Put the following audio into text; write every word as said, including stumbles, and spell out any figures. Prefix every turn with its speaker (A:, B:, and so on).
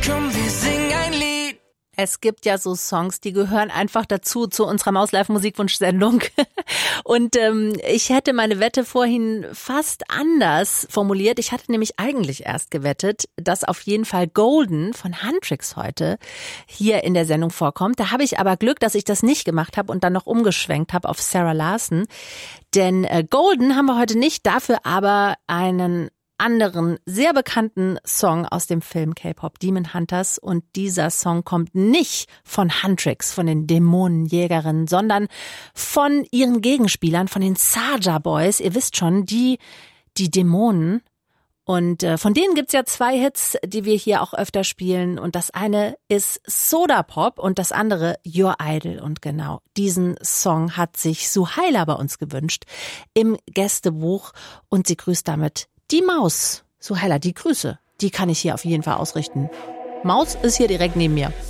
A: Komm, wir singen ein Lied.
B: Es gibt ja so Songs, die gehören einfach dazu, zu unserer Maus-Live-Musikwunsch-Sendung. Und ähm, ich hätte meine Wette vorhin fast anders formuliert. Ich hatte nämlich eigentlich erst gewettet, dass auf jeden Fall Golden von Huntrix heute hier in der Sendung vorkommt. Da habe ich aber Glück, dass ich das nicht gemacht habe und dann noch umgeschwenkt habe auf Sarah Larsson. Denn äh, Golden haben wir heute nicht, dafür aber einen anderen, sehr bekannten Song aus dem Film K-Pop Demon Hunters. Und dieser Song kommt nicht von Huntrix, von den Dämonenjägerinnen, sondern von ihren Gegenspielern, von den Saja Boys. Ihr wisst schon, die, die Dämonen. Und äh, von denen gibt's ja zwei Hits, die wir hier auch öfter spielen. Und das eine ist Soda Pop und das andere Your Idol. Und genau diesen Song hat sich Suhaila bei uns gewünscht im Gästebuch. Und sie grüßt damit die Maus. Suhaila, die Grüße, die kann ich hier auf jeden Fall ausrichten. Maus ist hier direkt neben mir.